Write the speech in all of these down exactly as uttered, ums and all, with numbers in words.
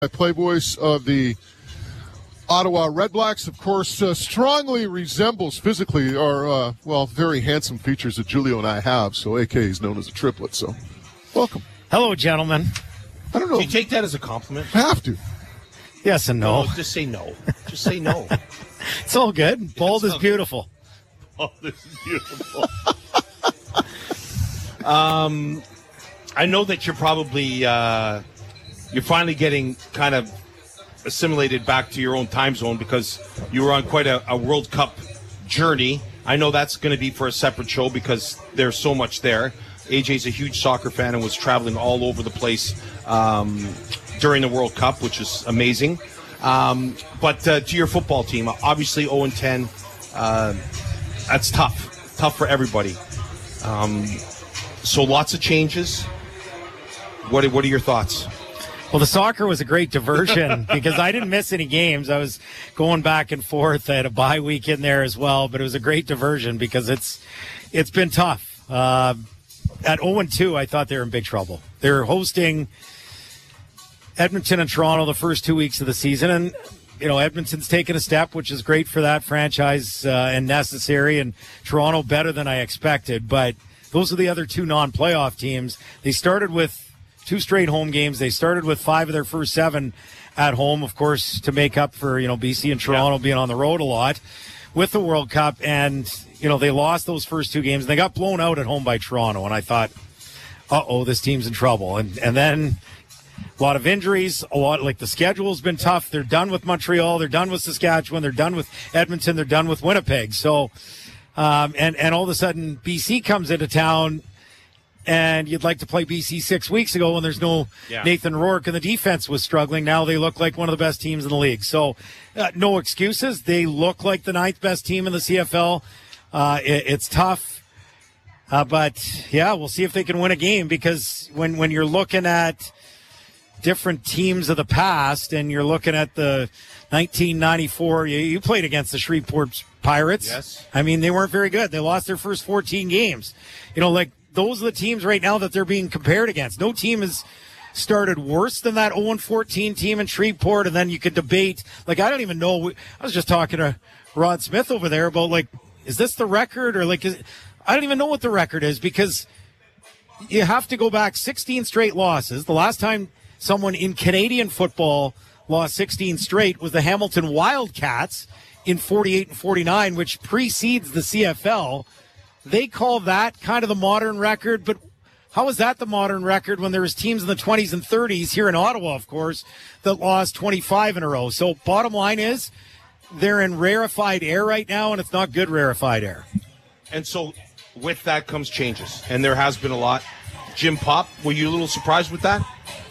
play voice of the Ottawa Redblacks, of course, uh, strongly resembles physically our, uh, well, very handsome features that Julio and I have. So A K is known as a triplet. So welcome. Hello, gentlemen. I don't know. Do you take that as a compliment? I have to. Yes and no. no just say no. Just say no. It's all good. Bold is beautiful. Bold is beautiful. um, I know that you're probably uh, you're finally getting kind of assimilated back to your own time zone because you were on quite a, a World Cup journey. I know that's going to be for a separate show because there's so much there. A J's a huge soccer fan and was traveling all over the place um, during the World Cup, which is amazing. Um, but uh, to your football team, obviously oh and ten, uh, that's tough. Tough for everybody. Um, so lots of changes. What, what are your thoughts? Well, the soccer was a great diversion because I didn't miss any games. I was going back and forth. I had a bye week in there as well, but it was a great diversion because it's it's been tough. Uh, at oh and two, I thought they were in big trouble. They're hosting Edmonton and Toronto the first two weeks of the season, and you know Edmonton's taken a step, which is great for that franchise uh, and necessary, and Toronto better than I expected. But those are the other two non-playoff teams. They started with two straight home games. They started with five of their first seven at home, of course, to make up for, you know, B C and Toronto yeah. being on the road a lot with the World Cup. And, you know, they lost those first two games. They got blown out at home by Toronto. And I thought, uh-oh, this team's in trouble. And and then a lot of injuries, a lot, like the schedule's been tough. They're done with Montreal. They're done with Saskatchewan. They're done with Edmonton. They're done with Winnipeg. So, um, and, and all of a sudden, B C comes into town. And you'd like to play B C six weeks ago when there's no yeah. Nathan Rourke and the defense was struggling. Now they look like one of the best teams in the league. So uh, no excuses. They look like the ninth best team in the C F L. Uh, it, it's tough. Uh, but, yeah, we'll see if they can win a game because when, when you're looking at different teams of the past and you're looking at the nineteen ninety-four, you, you played against the Shreveport Pirates. Yes. I mean, they weren't very good. They lost their first fourteen games. You know, like, those are the teams right now that they're being compared against. No team has started worse than that oh and fourteen team in Shreveport, and then you could debate. Like, I don't even know. I was just talking to Rod Smith over there about, like, is this the record? Or, like, is, I don't even know what the record is because you have to go back sixteen straight losses. The last time someone in Canadian football lost sixteen straight was the Hamilton Wildcats in forty-eight and forty-nine, which precedes the C F L. They call that kind of the modern record, but how is that the modern record when there was teams in the twenties and thirties here in Ottawa, of course, that lost twenty-five in a row? So bottom line is they're in rarefied air right now, and it's not good rarefied air. And so with that comes changes, and there has been a lot. Jim Popp, were you a little surprised with that?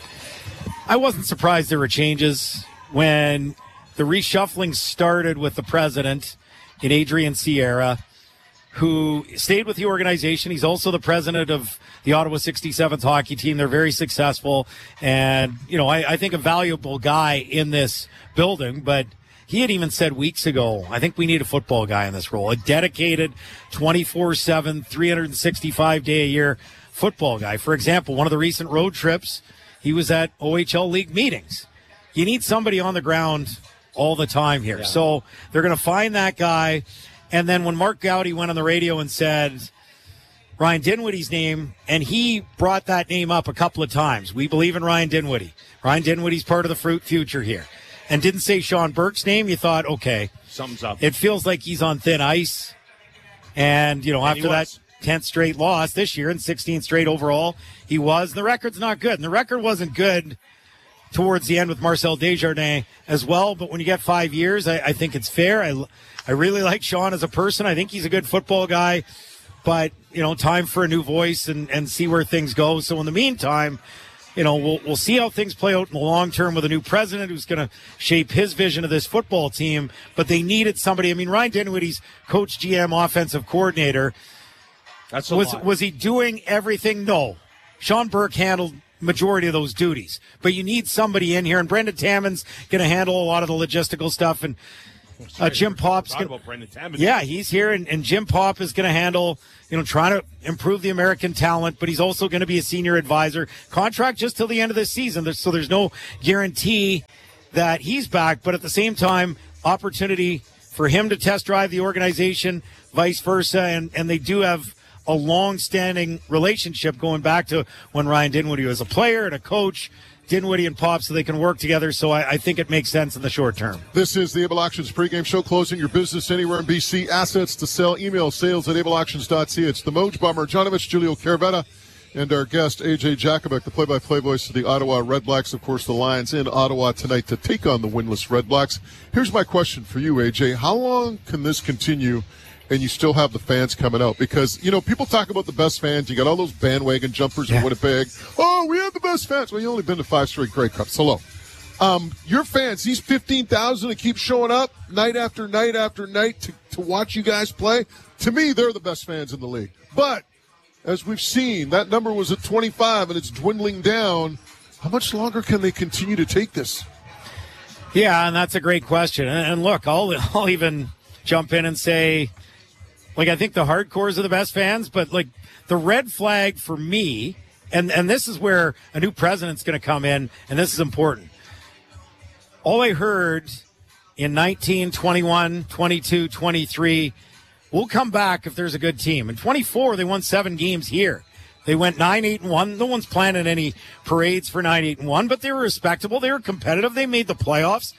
I wasn't surprised there were changes when the reshuffling started with the president in Adrian Sierra, who stayed with the organization. He's also the president of the Ottawa sixty-seventh hockey team. They're very successful and, you know, I, I think a valuable guy in this building. But he had even said weeks ago, I think we need a football guy in this role, a dedicated twenty-four seven, three hundred sixty-five day a year football guy. For example, one of the recent road trips, he was at O H L League meetings. You need somebody on the ground all the time here. Yeah. So they're going to find that guy. And then when Mark Gowdy went on the radio and said Ryan Dinwiddie's name, and he brought that name up a couple of times. We believe in Ryan Dinwiddie. Ryan Dinwiddie's part of the fruit future here. And didn't say Sean Burke's name. You thought, okay. Something's up. It feels like he's on thin ice. And, you know, and after that tenth straight loss this year and sixteenth straight overall, he was. The record's not good. And the record wasn't good towards the end with Marcel Desjardins as well. But when you get five years, I, I think it's fair. I I really like Sean as a person. I think he's a good football guy. But, you know, time for a new voice and, and see where things go. So in the meantime, you know, we'll we'll see how things play out in the long term with a new president who's going to shape his vision of this football team. But they needed somebody. I mean, Ryan Dinwiddie's coach, G M, offensive coordinator. That's a was lot. Was he doing everything? No. Sean Burke handled majority of those duties. But you need somebody in here. And Brendan Tammons going to handle a lot of the logistical stuff. And Uh, Jim Pop's gonna, gonna, about Brendan Tamanini. Yeah, he's here, and, and Jim Pop is going to handle, you know, trying to improve the American talent, but he's also going to be a senior advisor. Contract just till the end of the season, there's, so there's no guarantee that he's back, but at the same time, opportunity for him to test drive the organization, vice versa, and, and they do have a long-standing relationship going back to when Ryan Dinwiddie was a player and a coach, Dinwiddie and Pop, so they can work together. So I, I think it makes sense in the short term. This is the Able Auctions pregame show, closing your business anywhere in B C. Assets to sell. Email sales at able auctions dot c a. It's the Moj, Bomber Jonovich, Julio Caravetta, and our guest, A J Jakubek, the play-by-play voice of the Ottawa Redblacks. Of course, the Lions in Ottawa tonight to take on the winless Redblacks. Here's my question for you, A J. How long can this continue and you still have the fans coming out? Because, you know, people talk about the best fans. You got all those bandwagon jumpers yeah. in Winnipeg. Oh, we have the best fans. Well, you only been to five straight Grey Cups. Hello. Um, your fans, these fifteen thousand that keep showing up night after night after night to, to watch you guys play, to me, they're the best fans in the league. But as we've seen, that number was at twenty-five, and it's dwindling down. How much longer can they continue to take this? Yeah, and that's a great question. And, and look, I'll, I'll even jump in and say, like, I think the hardcores are the best fans, but, like, the red flag for me, and, and this is where a new president's going to come in, and this is important. All I heard in nineteen, twenty-one, twenty-two, twenty-three, we'll come back if there's a good team. In twenty-four, they won seven games here. They went nine eight and one. No one's planning any parades for nine eight and one, but they were respectable. They were competitive. They made the playoffs.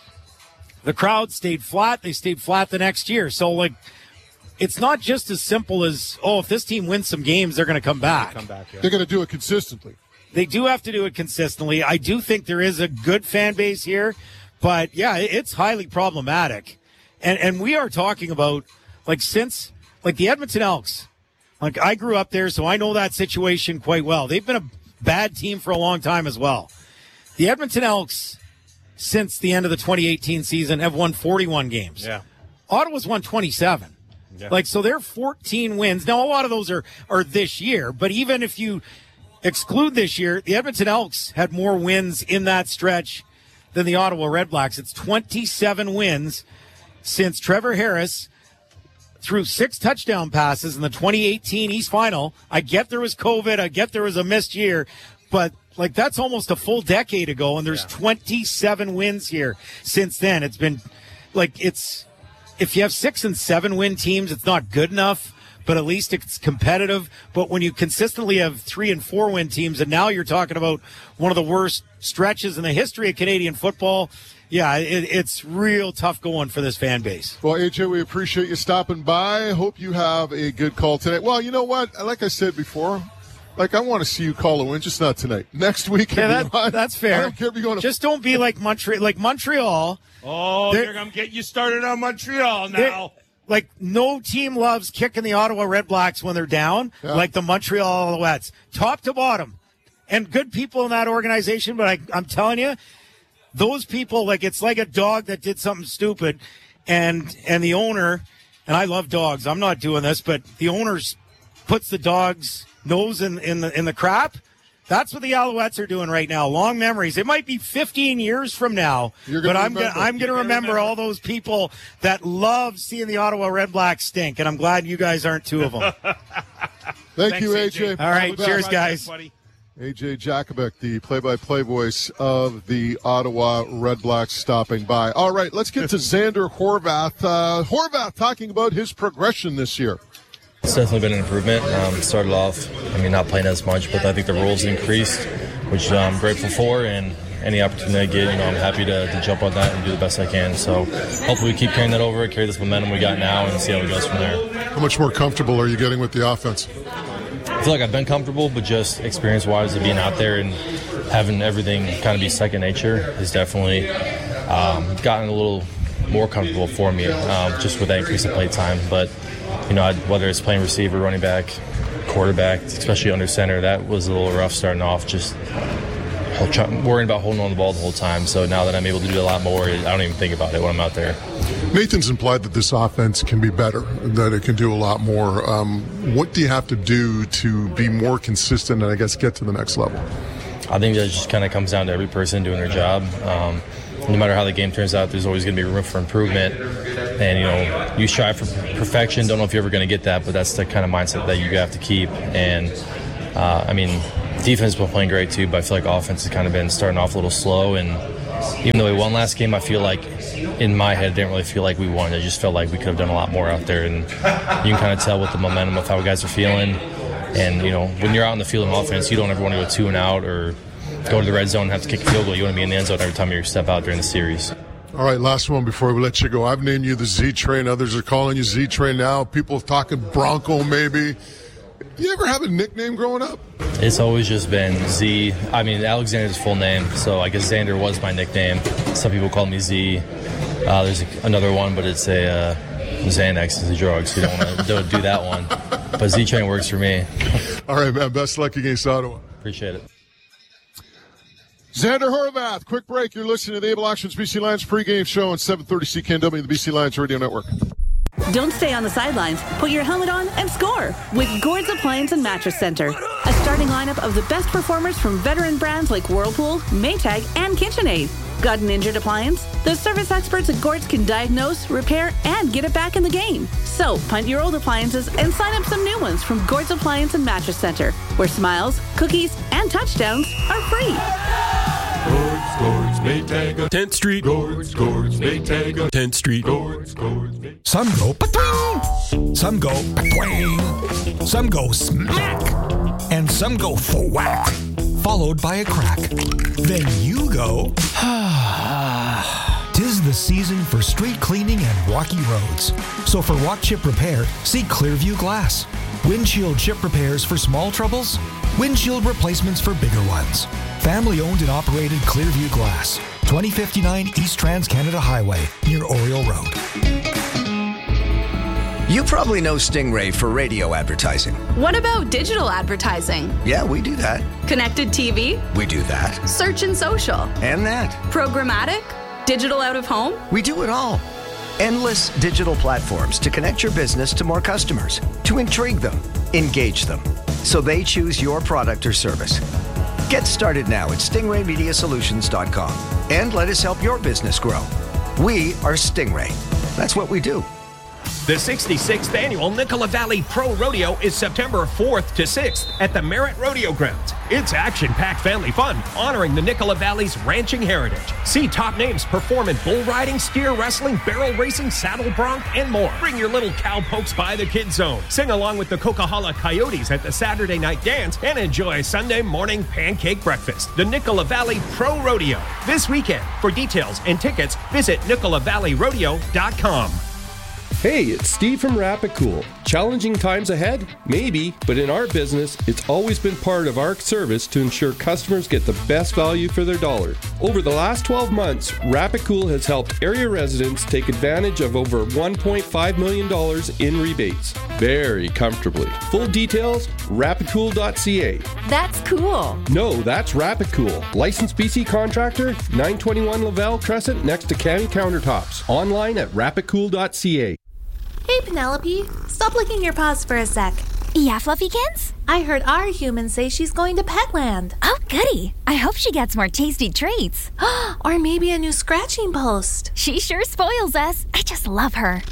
The crowd stayed flat. They stayed flat the next year. So, like, it's not just as simple as, oh, if this team wins some games, they're going to come back. Come back yeah. They're going to do it consistently. They do have to do it consistently. I do think there is a good fan base here, but, yeah, it's highly problematic. And and we are talking about, like, since, like, the Edmonton Elks. Like, I grew up there, so I know that situation quite well. They've been a bad team for a long time as well. The Edmonton Elks, since the end of the twenty eighteen season, have won forty-one games. Yeah. Ottawa's won twenty-seven. Yeah. Like, so they're fourteen wins. Now, a lot of those are, are this year, but even if you exclude this year, the Edmonton Elks had more wins in that stretch than the Ottawa Redblacks. It's twenty-seven wins since Trevor Harris threw six touchdown passes in the twenty eighteen East Final. I get there was COVID. I get there was a missed year, but like, that's almost a full decade ago, and there's yeah. twenty-seven wins here since then. It's been like, it's, if you have six and seven win teams, it's not good enough, but at least it's competitive. But when you consistently have three and four win teams, and now you're talking about one of the worst stretches in the history of Canadian football, yeah, it, it's real tough going for this fan base. Well, A J, we appreciate you stopping by. Hope you have a good call today. Well, you know what? Like I said before, like, I want to see you call a win, just not tonight. Next week. Yeah, that, that's fair. I don't care if you're going to. Just don't be like Montreal. Like Montreal. Oh, they're going to get you started on Montreal now. Like, no team loves kicking the Ottawa Redblacks when they're down, yeah. like the Montreal Alouettes, top to bottom. And good people in that organization, but I, I'm telling you, those people, like, it's like a dog that did something stupid, and and the owner, and I love dogs, I'm not doing this, but the owner puts the dog's nose in, in the in the crap. That's what the Alouettes are doing right now. Long memories. It might be fifteen years from now, but I'm gonna, I'm going to remember, remember all those people that love seeing the Ottawa Redblacks stink, and I'm glad you guys aren't two of them. Thank Thanks, you, A J. A J. All right, cheers, guys. A J Jakubek, the play-by-play voice of the Ottawa Redblacks, stopping by. All right, let's get to Xander Horvath. Uh, Horvath talking about his progression this year. It's definitely been an improvement. Um, started off, I mean, not playing as much, but I think the roles increased, which I'm grateful for, and any opportunity I get, you know, I'm happy to, to jump on that and do the best I can. So hopefully we keep carrying that over, carry this momentum we got now, and see how it goes from there. How much more comfortable are you getting with the offense? I feel like I've been comfortable, but just experience-wise of being out there and having everything kind of be second nature has definitely um, gotten a little more comfortable for me, um, just with that increase in play time. But, you know, I'd, whether it's playing receiver, running back, quarterback, especially under center, that was a little rough starting off, just worrying about holding on the ball the whole time. So now that I'm able to do a lot more, I don't even think about it when I'm out there. Nathan's implied that this offense can be better, that it can do a lot more. Um, what do you have to do to be more consistent and, I guess, get to the next level? I think that just kind of comes down to every person doing their job. Um, no matter how the game turns out, there's always going to be room for improvement. And, you know, you strive for perfection. Don't know if you're ever going to get that, but that's the kind of mindset that you have to keep. And, uh, I mean, defense has been playing great too, but I feel like offense has kind of been starting off a little slow. And even though we won last game, I feel like in my head, I didn't really feel like we won. I just felt like we could have done a lot more out there. And you can kind of tell with the momentum of how guys are feeling. And, you know, when you're out in the field on offense, you don't ever want to go two and out or go to the red zone and have to kick a field goal. You want to be in the end zone every time you step out during the series. All right, last one before we let you go. I've named you the Z-Train. Others are calling you Z-Train now. People talking Bronco maybe. You ever have a nickname growing up? It's always just been Z. I mean, Alexander's full name, so I guess Xander was my nickname. Some people call me Z. Uh, there's another one, but it's a uh, Xanax is a drug, so you don't want to do that one. But Z-Train works for me. All right, man. Best luck against Ottawa. Appreciate it. Xander Horvath, quick break. You're listening to the Able Auctions B C Lions pregame show on seven thirty C K N W, the B C Lions Radio Network. Don't stay on the sidelines. Put your helmet on and score with Gord's Appliance and Mattress Center. A starting lineup of the best performers from veteran brands like Whirlpool, Maytag, and KitchenAid. Got an injured appliance? The service experts at Gord's can diagnose, repair, and get it back in the game. So, punt your old appliances and sign up some new ones from Gord's Appliance and Mattress Center, where smiles, cookies, and touchdowns are free. Gord's, Gord's, Maytag, tenth Street. Gord's, Gord's, Maytag, tenth Street. Gord's, Gord's, Maytag. Some go patwing, some go patwang, some go smack, and some go thwack, followed by a crack. Then you go, tis the season for street cleaning and rocky roads. So for walk chip repair, see Clearview Glass. Windshield chip repairs for small troubles, windshield replacements for bigger ones. Family owned and operated Clearview Glass, twenty fifty-nine East Trans-Canada Highway, near Oriole Road. You probably know Stingray for radio advertising. What about digital advertising? Yeah, we do that. Connected T V? We do that. Search and social? And that. Programmatic? Digital out of home? We do it all. Endless digital platforms to connect your business to more customers, to intrigue them, engage them, so they choose your product or service. Get started now at stingray media solutions dot com and let us help your business grow. We are Stingray. That's what we do. The sixty-sixth Annual Nicola Valley Pro Rodeo is September fourth to sixth at the Merritt Rodeo Grounds. It's action-packed family fun, honoring the Nicola Valley's ranching heritage. See top names perform in bull riding, steer wrestling, barrel racing, saddle bronc, and more. Bring your little cowpokes by the Kids Zone. Sing along with the Coquihalla Coyotes at the Saturday Night Dance and enjoy Sunday morning pancake breakfast. The Nicola Valley Pro Rodeo, this weekend. For details and tickets, visit nicola valley rodeo dot com. Hey, it's Steve from Rapicool. Challenging times ahead? Maybe, but in our business, it's always been part of our service to ensure customers get the best value for their dollar. Over the last twelve months, Rapicool has helped area residents take advantage of over one point five million dollars in rebates. Very comfortably. Full details, rapicool dot c a. That's cool. No, that's Rapicool. Licensed B C contractor, nine twenty-one Lavelle Crescent next to Canny Countertops. Online at rapicool dot c a. Hey, Penelope, stop licking your paws for a sec. Yeah, Fluffykins? I heard our human say she's going to Petland. Oh, goody. I hope she gets more tasty treats. Or maybe a new scratching post. She sure spoils us. I just love her.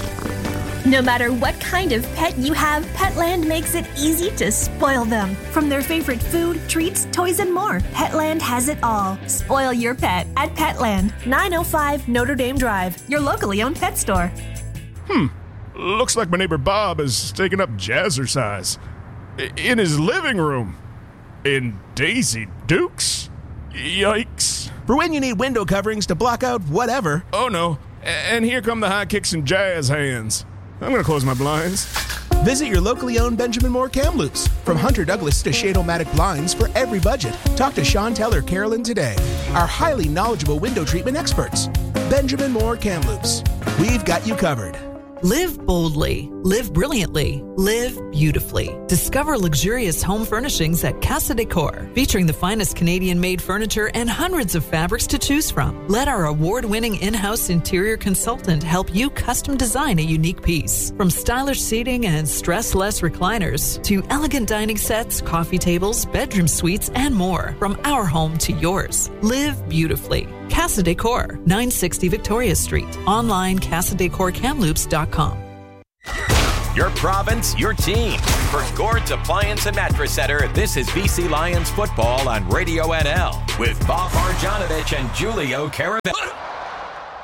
No matter what kind of pet you have, Petland makes it easy to spoil them. From their favorite food, treats, toys, and more, Petland has it all. Spoil your pet at Petland, nine oh five Notre Dame Drive, your locally owned pet store. Hmm. Looks like my neighbor Bob is taking up jazzercise. In his living room. In Daisy Dukes? Yikes. For when you need window coverings to block out whatever. Oh no. And here come the high kicks and jazz hands. I'm gonna close my blinds. Visit your locally owned Benjamin Moore Kamloops. From Hunter Douglas to Shade-O-Matic blinds for every budget. Talk to Chantel or Carolyn today. Our highly knowledgeable window treatment experts. Benjamin Moore Kamloops. We've got you covered. Live boldly, live brilliantly, live beautifully. Discover luxurious home furnishings at Casa Decor, featuring the finest Canadian-made furniture and hundreds of fabrics to choose from. Let our award-winning in-house interior consultant help you custom design a unique piece. From stylish seating and stress-less recliners to elegant dining sets, coffee tables, bedroom suites, and more. From our home to yours. Live beautifully. Casa Decor, nine sixty Victoria Street. Online, casa decor kamloops dot com. Your province, your team. For Gord's Appliance and Mattress Center, this is B C Lions football on Radio N L with Bob Marjanovic and Julio Caravello.